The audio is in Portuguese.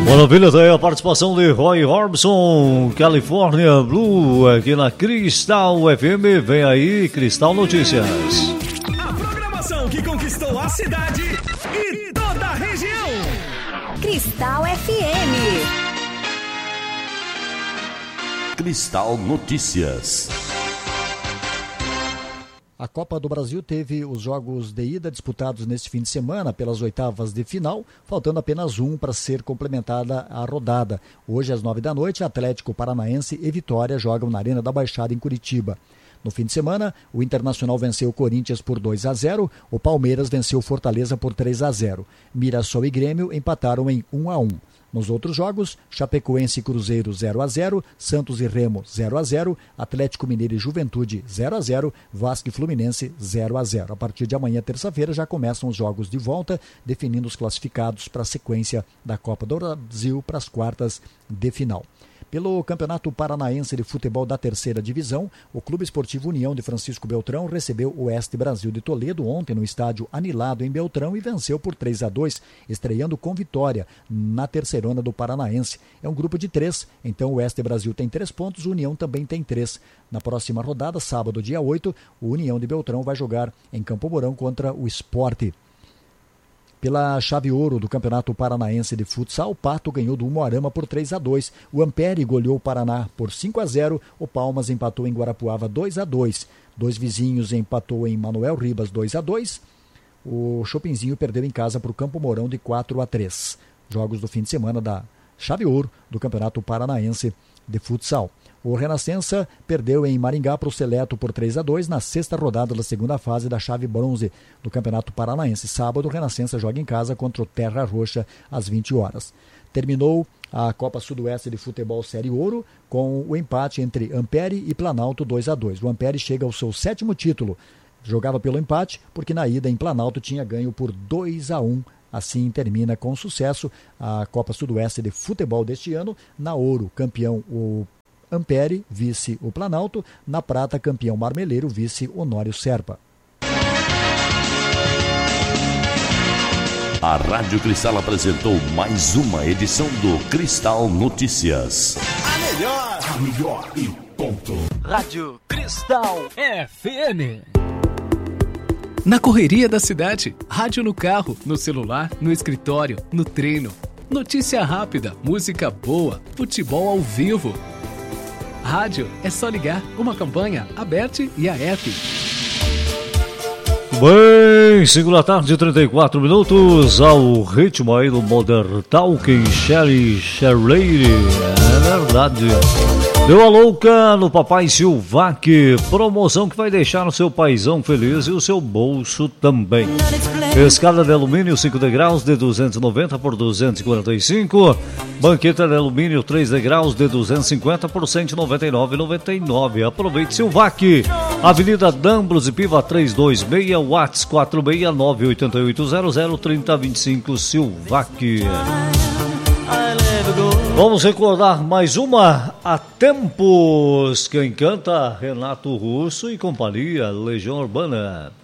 Maravilha, daí a participação de Roy Orbison, California Blue, aqui na Cristal FM. Vem aí, Cristal Notícias. A programação que conquistou a cidade e toda a região. Cristal FM. Cristal Notícias. A Copa do Brasil teve os jogos de ida disputados neste fim de semana pelas oitavas de final, faltando apenas um para ser complementada a rodada. Hoje, às 9h, Atlético Paranaense e Vitória jogam na Arena da Baixada, em Curitiba. No fim de semana, o Internacional venceu o Corinthians por 2-0, o Palmeiras venceu o Fortaleza por 3-0. Mirassol e Grêmio empataram em 1-1. Nos outros jogos, Chapecoense e Cruzeiro 0-0, Santos e Remo 0-0, Atlético Mineiro e Juventude 0-0, Vasco e Fluminense 0-0. A partir de amanhã, terça-feira, já começam os jogos de volta, definindo os classificados para a sequência da Copa do Brasil para as quartas de final. Pelo Campeonato Paranaense de Futebol da Terceira Divisão, o Clube Esportivo União de Francisco Beltrão recebeu o Oeste Brasil de Toledo ontem no estádio Anilado, em Beltrão, e venceu por 3-2, estreando com vitória na terceirona do Paranaense. É um grupo de 3, então o Oeste Brasil tem 3 pontos, o União também tem 3. Na próxima rodada, sábado, dia 8, o União de Beltrão vai jogar em Campo Mourão contra o Sport. Pela chave ouro do Campeonato Paranaense de Futsal, o Pato ganhou do Umuarama por 3-2. O Ampere goleou o Paraná por 5-0. O Palmas empatou em Guarapuava 2-2. Dois Vizinhos empatou em Manuel Ribas 2-2. O Chopinzinho perdeu em casa para o Campo Mourão de 4-3. Jogos do fim de semana da chave ouro do Campeonato Paranaense de Futsal. O Renascença perdeu em Maringá para o Seleto por 3-2 na sexta rodada da segunda fase da chave bronze do Campeonato Paranaense. Sábado, o Renascença joga em casa contra o Terra Roxa às 20 horas. Terminou a Copa Sudoeste de Futebol Série Ouro com o empate entre Ampere e Planalto 2-2. O Ampere chega ao seu 7º título. Jogava pelo empate porque na ida em Planalto tinha ganho por 2-1. Assim termina com sucesso a Copa Sudoeste de Futebol deste ano. Na ouro, campeão o Ampere, vice o Planalto. Na prata, campeão Marmeleiro, vice Honório Serpa. A Rádio Cristal apresentou mais uma edição do Cristal Notícias. A melhor e ponto. Rádio Cristal FM. Na correria da cidade, rádio no carro, no celular, no escritório, no treino. Notícia rápida, música boa, futebol ao vivo. Rádio é só ligar, uma campanha aberta e a app. Bem, 5h34, ao ritmo aí do Modern Talking, Shirley. É verdade. Deu a louca no Papai Silvac, promoção que vai deixar o seu paizão feliz e o seu bolso também. Escada de alumínio 5 degraus de 290 por 245, banqueta de alumínio 3 degraus de 250 por 199,99. Aproveite Silvac, Avenida D'Ambros e Piva 326, Watts 469-8800-3025, Silvac. Vamos recordar mais uma Há Tempos, quem canta Renato Russo e companhia, Legião Urbana.